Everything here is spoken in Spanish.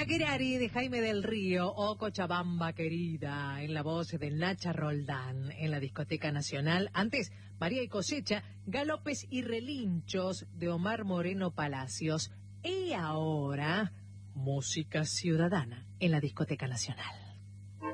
Paquerari de Jaime del Río o Cochabamba querida en la voz de Nacha Roldán en la Discoteca Nacional. Antes, María y Cosecha, Galopes y Relinchos de Omar Moreno Palacios. Y ahora, música ciudadana en la Discoteca Nacional.